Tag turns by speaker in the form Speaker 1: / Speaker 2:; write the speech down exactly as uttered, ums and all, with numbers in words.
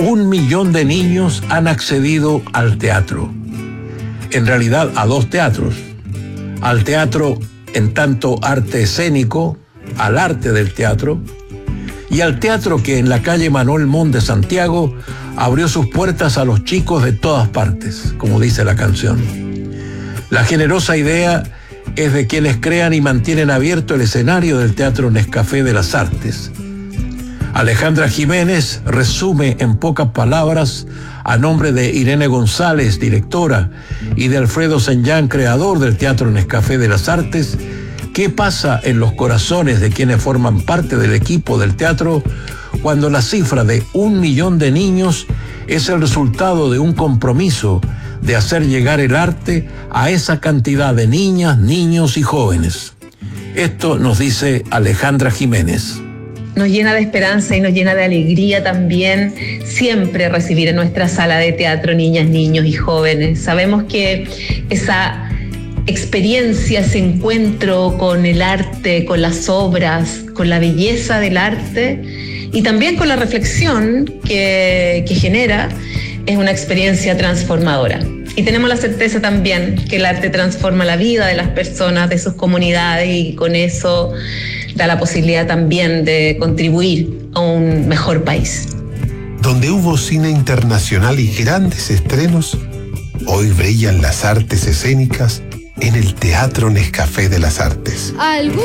Speaker 1: un millón de niños han accedido al teatro. En realidad, a dos teatros. Al teatro en tanto arte escénico, al arte del teatro, y al teatro que en la calle Manuel Montt de Santiago abrió sus puertas a los chicos de todas partes, como dice la canción. La generosa idea es de quienes crean y mantienen abierto el escenario del Teatro Nescafé de las Artes. Alejandra Jiménez resume en pocas palabras, a nombre de Irene González, directora, y de Alfredo Senyán, creador del Teatro Nescafé de las Artes, qué pasa en los corazones de quienes forman parte del equipo del teatro cuando la cifra de un millón de niños es el resultado de un compromiso de hacer llegar el arte a esa cantidad de niñas, niños y jóvenes. Esto nos dice Alejandra Jiménez.
Speaker 2: Nos llena de esperanza y nos llena de alegría también siempre recibir en nuestra sala de teatro niñas, niños y jóvenes. Sabemos que esa experiencia, ese encuentro con el arte, con las obras, con la belleza del arte y también con la reflexión que, que genera, es una experiencia transformadora. Y tenemos la certeza también que el arte transforma la vida de las personas, de sus comunidades, y con eso da la posibilidad también de contribuir a un mejor país.
Speaker 3: Donde hubo cine internacional y grandes estrenos, hoy brillan las artes escénicas en el Teatro Nescafé de las Artes.